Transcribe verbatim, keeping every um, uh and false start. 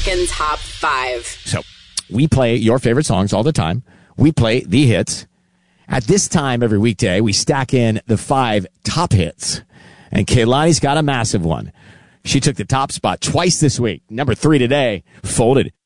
American Top five. So we play your favorite songs all the time. We play the hits. At this time every weekday, we stack in the five top hits. And Kehlani's got a massive one. She took the top spot twice this week. Number three today, Folded.